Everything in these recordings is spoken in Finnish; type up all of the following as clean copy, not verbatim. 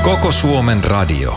Koko Suomen radio.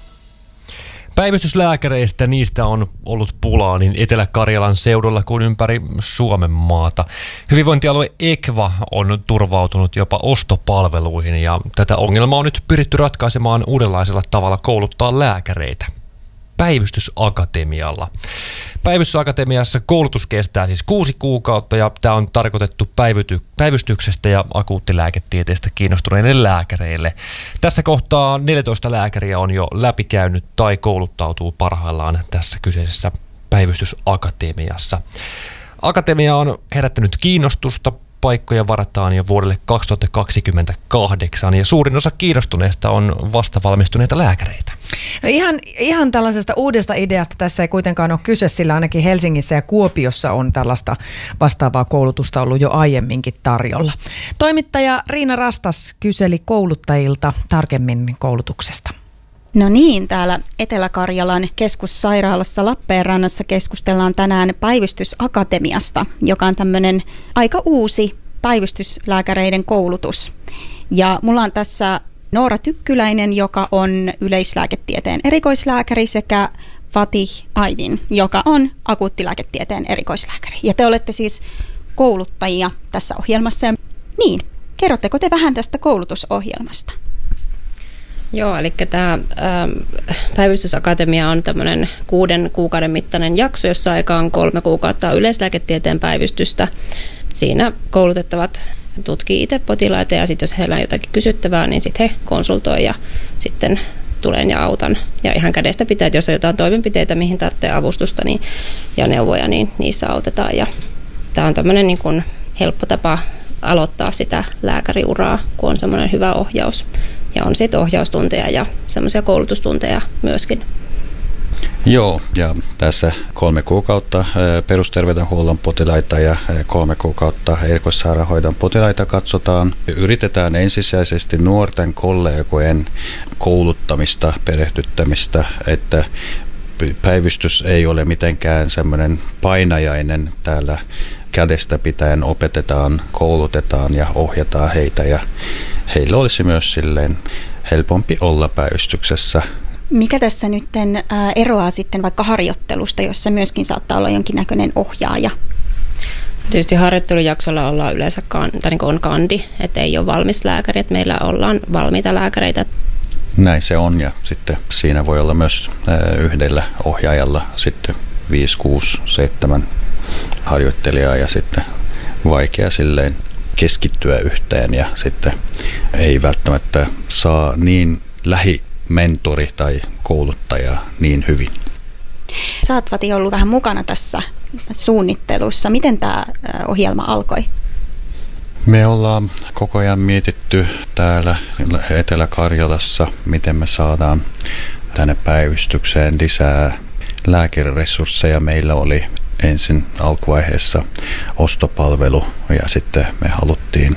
Päivystyslääkäreistä niistä on ollut pulaa niin Etelä-Karjalan seudulla kuin ympäri Suomen maata. Hyvinvointialue EKVA on turvautunut jopa ostopalveluihin ja tätä ongelmaa on nyt pyritty ratkaisemaan uudenlaisella tavalla kouluttaa lääkäreitä. Päivystysakatemialla. Päivystysakatemiassa koulutus kestää siis 6 kuukautta ja tämä on tarkoitettu päivystyksestä ja akuuttilääketieteestä kiinnostuneille lääkäreille. Tässä kohtaa 14 lääkäriä on jo läpikäynyt tai kouluttautuu parhaillaan tässä kyseisessä päivystysakatemiassa. Akatemia on herättänyt kiinnostusta. Paikkoja varataan jo vuodelle 2028 ja suurin osa kiinnostuneista on vastavalmistuneita lääkäreitä. No ihan tällaisesta uudesta ideasta tässä ei kuitenkaan ole kyse, sillä ainakin Helsingissä ja Kuopiossa on tällaista vastaavaa koulutusta ollut jo aiemminkin tarjolla. Toimittaja Riina Rastas kyseli kouluttajilta tarkemmin koulutuksesta. No niin, täällä Etelä-Karjalan keskussairaalassa Lappeenrannassa keskustellaan tänään Päivystysakatemiasta, joka on tämmöinen aika uusi päivystyslääkäreiden koulutus. Ja mulla on tässä Noora Tykkyläinen, joka on yleislääketieteen erikoislääkäri, sekä Fatih Aydin, joka on akuuttilääketieteen erikoislääkäri. Ja te olette siis kouluttajia tässä ohjelmassa. Niin, kerrotteko te vähän tästä koulutusohjelmasta? Joo, eli tämä päivystysakatemia on tämmöinen 6 kuukauden mittainen jakso, jossa aika on 3 kuukautta yleislääketieteen päivystystä. Siinä koulutettavat tutkii itse potilaita ja sitten jos heillä on jotakin kysyttävää, niin sitten he konsultoi ja sitten tulen ja autan. Ja ihan kädestä pitää, että jos on jotain toimenpiteitä, mihin tarvitsee avustusta ja neuvoja, niin niissä autetaan. Ja tämä on tämmöinen niin kuin helppo tapa aloittaa sitä lääkäriuraa, kun on semmoinen hyvä ohjaus. Ja on sitten ohjaustunteja ja semmoisia koulutustunteja myöskin. Joo, ja tässä 3 kuukautta perusterveydenhuollon potilaita ja 3 kuukautta erikoissairaanhoidon potilaita katsotaan. Yritetään ensisijaisesti nuorten kollegojen kouluttamista, perehdyttämistä, että päivystys ei ole mitenkään semmoinen painajainen täällä. Kädestä pitäen opetetaan, koulutetaan ja ohjataan heitä ja heillä olisi myös silleen helpompi olla päivystyksessä. Mikä tässä nyt eroaa sitten vaikka harjoittelusta, jossa myöskin saattaa olla jonkinnäköinen ohjaaja? Tietysti harjoittelujaksolla ollaan yleensä on kandi, että ei ole valmis lääkäri, että meillä ollaan valmiita lääkäreitä. Näin se on ja sitten siinä voi olla myös yhdellä ohjaajalla sitten 5, 6, 7 harjoittelijaa ja sitten vaikea silleen keskittyä yhteen ja sitten ei välttämättä saa niin lähimentori tai kouluttaja niin hyvin. Sä oot, Vati, ollut vähän mukana tässä suunnittelussa. Miten tämä ohjelma alkoi? Me ollaan koko ajan mietitty täällä Etelä-Karjalassa, miten me saadaan tänne päivystykseen lisää lääkäriresursseja. Meillä oli ensin alkuvaiheessa ostopalvelu ja sitten me haluttiin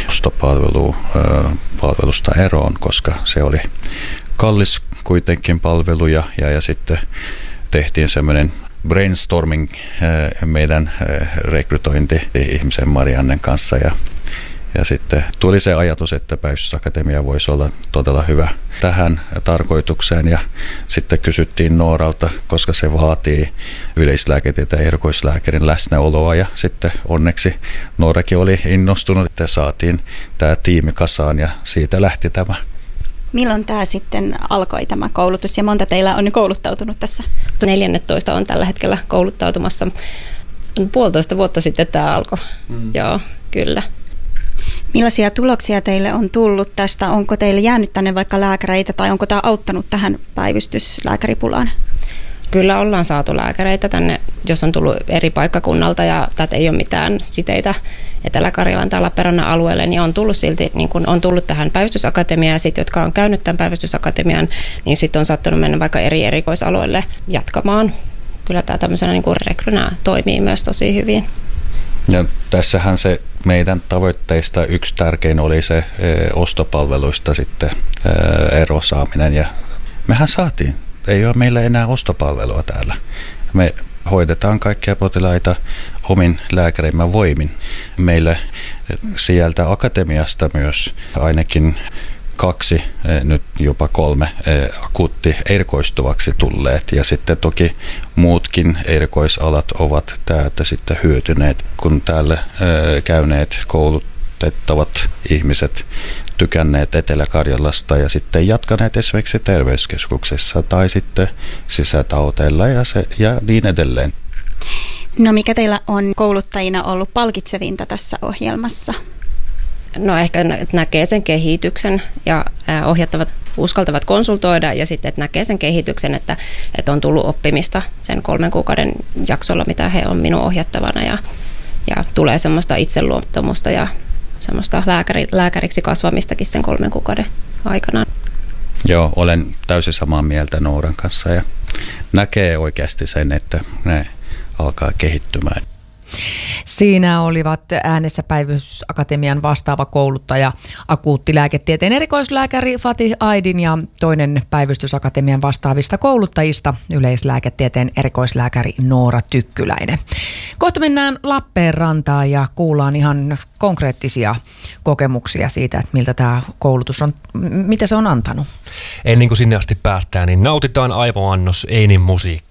ostopalvelusta eroon, koska se oli kallis kuitenkin palvelu ja sitten tehtiin semmoinen brainstorming meidän rekrytointi-ihmisen Mariannen kanssa ja sitten tuli se ajatus, että Päivystysakatemia voisi olla todella hyvä tähän tarkoitukseen ja sitten kysyttiin Nooralta, koska se vaatii yleislääketieteen ja erikoislääkärin läsnäoloa ja sitten onneksi Noorakin oli innostunut, että saatiin tämä tiimi kasaan ja siitä lähti tämä. Milloin tämä sitten alkoi tämä koulutus ja monta teillä on kouluttautunut tässä? 14 on tällä hetkellä kouluttautumassa. 1,5 vuotta sitten tämä alkoi. Joo, kyllä. Millaisia tuloksia teille on tullut tästä? Onko teille jäänyt tänne vaikka lääkäreitä tai onko tämä auttanut tähän päivystyslääkäripulaan? Kyllä ollaan saatu lääkäreitä tänne, jos on tullut eri paikkakunnalta ja tätä ei ole mitään siteitä Etelä-Karjalan tai Lappeenrannan alueelle, niin on tullut silti, niin kun on tullut tähän päivystysakatemiaan ja sitten, jotka on käynyt tämän päivystysakatemian, niin sitten on saattanut mennä vaikka eri erikoisalueille jatkamaan. Kyllä tämä tämmöisenä niin kuin rekrynä toimii myös tosi hyvin. Ja tässähän se meidän tavoitteista yksi tärkein oli se ostopalveluista sitten erosaaminen ja mehän saatiin. Ei ole meillä enää ostopalvelua täällä. Me hoidetaan kaikkia potilaita omin lääkärimme voimin. Meillä sieltä akatemiasta myös ainakin 2/3 2, nyt jopa 3 akuutti erikoistuvaksi tulleet. Ja sitten toki muutkin erikoisalat ovat täältä sitten hyötyneet, kun täällä käyneet koulutettavat ihmiset tykänneet Etelä-Karjalasta ja sitten jatkaneet esimerkiksi terveyskeskuksessa tai sitten sisätauteilla ja niin edelleen. No mikä teillä on kouluttajina ollut palkitsevinta tässä ohjelmassa? No ehkä näkee sen kehityksen ja ohjattavat uskaltavat konsultoida ja sitten että näkee sen kehityksen, että on tullut oppimista sen 3 kuukauden jaksolla, mitä he on minun ohjattavana ja tulee semmoista itseluottamusta ja semmoista lääkäriksi kasvamistakin sen 3 kuukauden aikana. Joo, olen täysin samaa mieltä Nooran kanssa ja näkee oikeasti sen, että ne alkaa kehittymään. Siinä olivat äänessä Päivystysakatemian vastaava kouluttaja, akuuttilääketieteen erikoislääkäri Fatih Aydin ja toinen Päivystysakatemian vastaavista kouluttajista, yleislääketieteen erikoislääkäri Noora Tykkyläinen. Kohta mennään Lappeenrantaan ja kuullaan ihan konkreettisia kokemuksia siitä, että miltä tämä koulutus on, mitä se on antanut. Ennen kuin sinne asti päästään, niin nautitaan aivoannos Einin musiikki.